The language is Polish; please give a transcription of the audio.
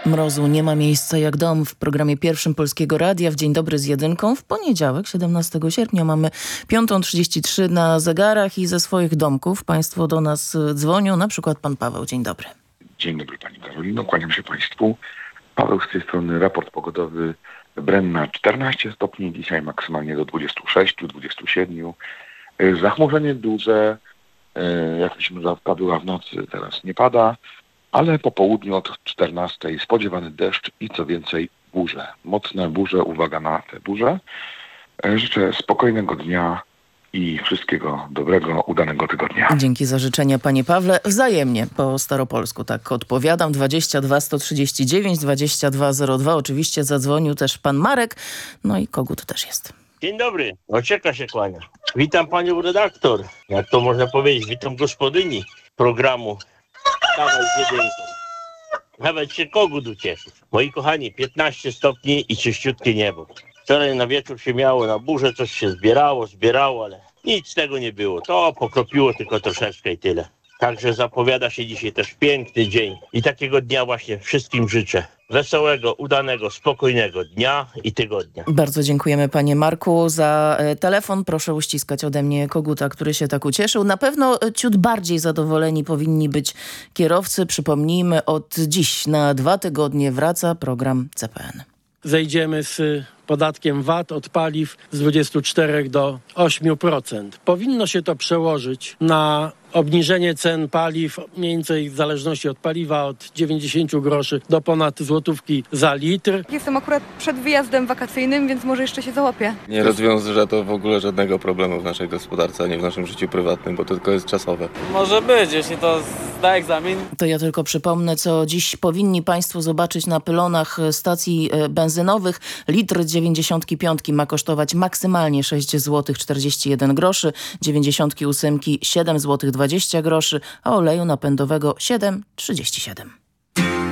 Mrozu nie ma miejsca jak dom w programie pierwszym Polskiego Radia w Dzień Dobry z Jedynką. W poniedziałek, 17 sierpnia mamy 5:33 na zegarach i ze swoich domków państwo do nas dzwonią. Na przykład pan Paweł. Dzień dobry. Dzień dobry pani Karolino, kłaniam się państwu. Paweł z tej strony, raport pogodowy. Brenna 14 stopni, dzisiaj maksymalnie do 26-27. Zachmurzenie duże, jakaś mgła wpadła w nocy, teraz nie pada, ale po południu od 14 spodziewany deszcz i co więcej burze. Mocne burze, uwaga na te burze. Życzę spokojnego dnia i wszystkiego dobrego, udanego tygodnia. Dzięki za życzenia, panie Pawle. Wzajemnie, po staropolsku tak odpowiadam. 22 139 2202. Oczywiście zadzwonił też pan Marek. No i Kogut też jest. Dzień dobry, Ocieka się kłania. Witam panią redaktor, jak to można powiedzieć, witam gospodyni programu Kawę z Jedynką. Nawet się Kogut ucieszył. Moi kochani, 15 stopni i czyściutkie niebo. Wczoraj na wieczór się miało na burzę, coś się zbierało, ale nic z tego nie było. To pokropiło tylko troszeczkę i tyle. Także zapowiada się dzisiaj też piękny dzień. I takiego dnia właśnie wszystkim życzę. Wesołego, udanego, spokojnego dnia i tygodnia. Bardzo dziękujemy panie Marku za telefon. Proszę uściskać ode mnie Koguta, który się tak ucieszył. Na pewno ciut bardziej zadowoleni powinni być kierowcy. Przypomnijmy, od dziś na 2 tygodnie wraca program CPN. Zejdziemy z podatkiem VAT od paliw z 24 do 8%. Powinno się to przełożyć na obniżenie cen paliw, mniej więcej w zależności od paliwa, od 90 groszy do ponad złotówki za litr. Jestem akurat przed wyjazdem wakacyjnym, więc może jeszcze się załapię. Nie rozwiąże to w ogóle żadnego problemu w naszej gospodarce, ani w naszym życiu prywatnym, bo to tylko jest czasowe. Może być, jeśli to zda egzamin. To ja tylko przypomnę, co dziś powinni państwo zobaczyć na pylonach stacji benzynowych. Litr 95 ma kosztować maksymalnie 6 zł 41 groszy, 98 7 zł 20 groszy, a oleju napędowego 7,37.